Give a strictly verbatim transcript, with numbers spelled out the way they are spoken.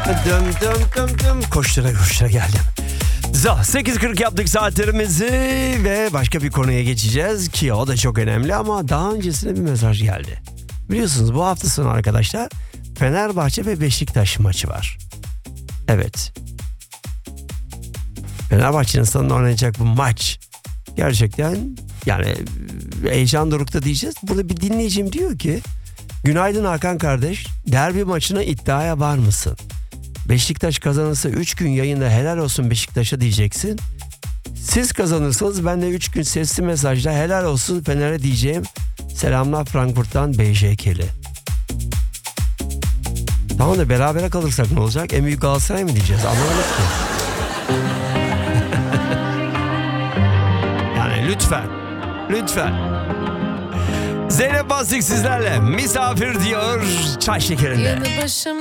Dım dım dım dım. Koştura koştura geldim. sekiz kırk yaptık saatlerimizi ve başka bir konuya geçeceğiz ki o da çok önemli ama daha öncesinde bir mesaj geldi. Biliyorsunuz bu hafta sonu arkadaşlar Fenerbahçe ve Beşiktaş maçı var. Evet. Fenerbahçe'nin sonunda oynayacak bu maç gerçekten yani heyecan dorukta diyeceğiz. Burada bir dinleyicim diyor ki günaydın Hakan kardeş, derbi maçına iddiaya var mısın? Beşiktaş kazanırsa üç gün yayında helal olsun Beşiktaş'a diyeceksin. Siz kazanırsanız ben de üç gün sesli mesajda helal olsun Fener'e diyeceğim. Selamlar Frankfurt'tan B J Kelly. Tamam da berabere kalırsak ne olacak? En büyük Galatasaray mı diyeceğiz? Anlamadık ki. Yani lütfen. Lütfen. Zeynep Bastık sizlerle misafir diyor çay şekerinde.